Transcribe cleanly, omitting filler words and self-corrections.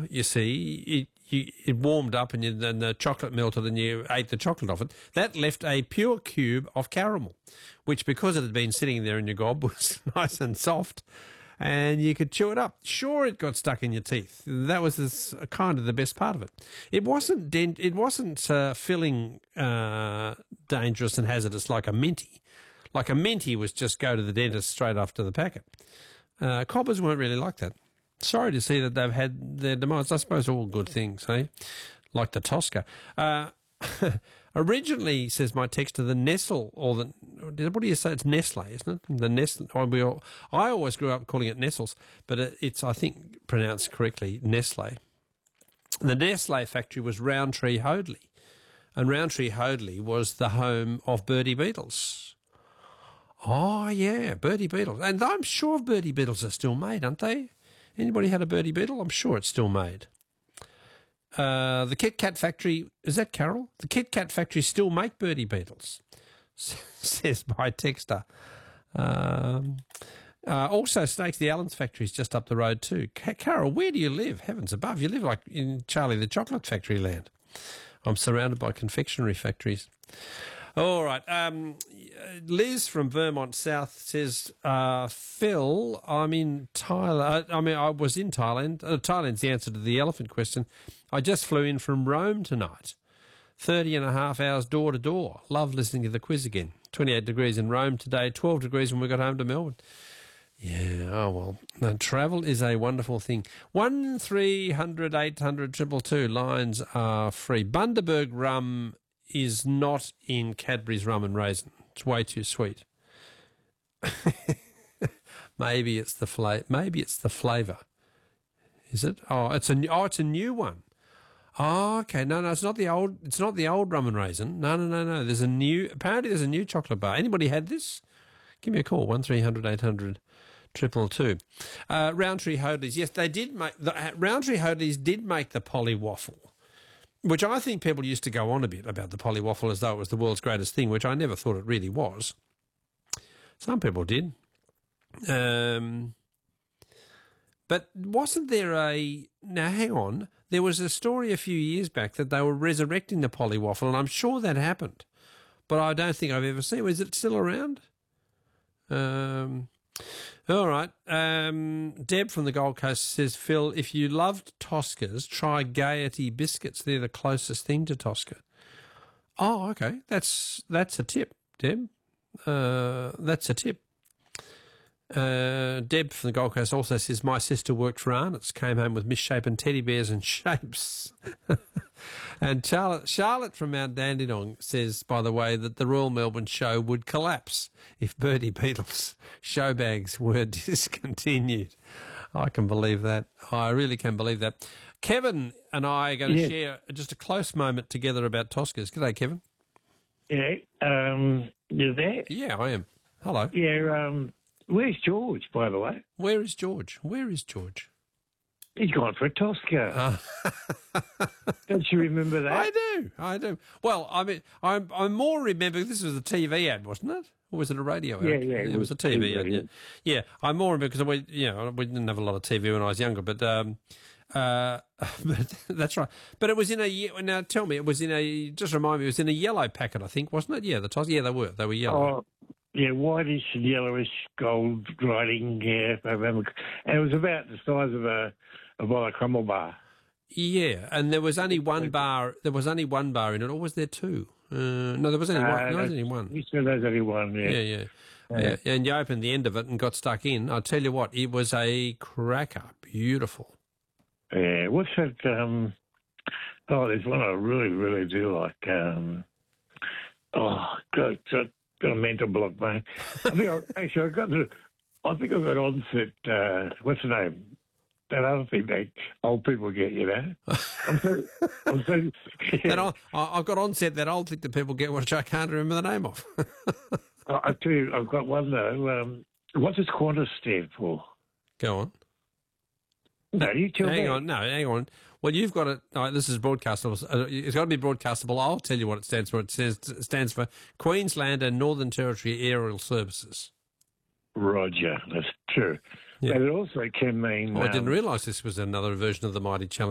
you see, it warmed up and then the chocolate melted and you ate the chocolate off it. That left a pure cube of caramel, which, because it had been sitting there in your gob, was nice and soft and you could chew it up. Sure, it got stuck in your teeth. That was kind of the best part of it. It wasn't filling dangerous and hazardous like a minty. Like a minty was just go to the dentist straight after the packet. Cobbers weren't really like that. Sorry to see that they've had their demise. I suppose all good things, eh? Like the Tosca. Originally, says my texter, the Nestle, or what do you say? It's Nestle, isn't it? The Nestle. I always grew up calling it Nestles, but it's, I think, pronounced correctly, Nestle. The Nestle factory was Rowntree Hoadley, and Rowntree Hoadley was the home of Birdie Beetles. Oh, yeah, Birdie Beetles. And I'm sure Birdie Beetles are still made, aren't they? Anybody had a Birdie Beetle? I'm sure it's still made. The Kit Kat factory, is that Carol? The Kit Kat factory still make Birdie Beetles, says my texter. Also, Snakes the Allen's factory is just up the road too. Carol, where do you live? Heavens above, you live like in Charlie the Chocolate Factory land. I'm surrounded by confectionery factories. All right. Liz from Vermont South says, Phil, I'm in Thailand. I was in Thailand. Thailand's the answer to the elephant question. I just flew in from Rome tonight. 30 and a half hours door to door. Love listening to the quiz again. 28 degrees in Rome today, 12 degrees when we got home to Melbourne. Yeah, oh well. Travel is a wonderful thing. 1300 800 222 lines are free. Bundaberg rum is not in Cadbury's rum and raisin. It's way too sweet. Maybe it's the flavour. Is it? It's a new one. Oh, okay. No, it's not the old rum and raisin. No. Apparently there's a new chocolate bar. Anybody had this? Give me a call, 1300 800 222. Rowntree Hoadleys. Yes, they did make Rowntree Hoadleys did make the Polly Waffle, which I think people used to go on a bit about the Polly Waffle as though it was the world's greatest thing, which I never thought it really was. Some people did. But wasn't there now hang on, there was a story a few years back that they were resurrecting the Polly Waffle, and I'm sure that happened, but I don't think I've ever seen it. Is it still around? All right. Deb from the Gold Coast says, Phil, if you loved Toscas, try Gaiety biscuits. They're the closest thing to Tosca. Oh, okay. That's a tip, Deb. That's a tip. Deb from the Gold Coast also says, my sister worked for Arnott's, came home with misshapen teddy bears and shapes. And Charlotte from Mount Dandenong says, by the way, that the Royal Melbourne show would collapse if Birdie Beetles show bags were discontinued. I can believe that. I really can believe that. Kevin and I are going to share just a close moment together about Toscas. G'day, Kevin. Yeah, you're there? Yeah, I am. Hello. Yeah, where's George, by the way? Where is George? He's gone for a Tosca. Don't you remember that? I do. Well, I mean, I more remember this was a TV ad, wasn't it? Or was it a radio ad? Yeah. It was a TV ad. Yeah. I more remember because we didn't have a lot of TV when I was younger, but that's right. But it was in a now. Tell me, it was in a. Just remind me, it was in a yellow packet, I think, wasn't it? Yeah, the Tosca. Yeah, they were yellow. Oh, yeah, whitish and yellowish gold writing. Yeah, I remember. And it was about the size of a crumble bar. Yeah, and there was only one bar. There was only one bar in it, or was there two? No, there was only one. There was only one. You said there's only one. Yeah. And you opened the end of it and got stuck in. I'll tell you what, it was a cracker. Beautiful. Yeah. What's that? There's one I really, really do like. Got a mental block, mate. I think I got onset. What's the name? That other thing that old people get, you know. I've got onset that old thing that people get, which I can't remember the name of. I tell you, I've got one though. What does Qantas stand for? Go on. No, you tell me. Hang on. Well, you've got it. This is broadcastable. It's got to be broadcastable. I'll tell you what it stands for. It stands for Queensland and Northern Territory Aerial Services. Roger, that's true. Yeah. But it also can mean... I didn't realise this was another version of the Mighty Challenge.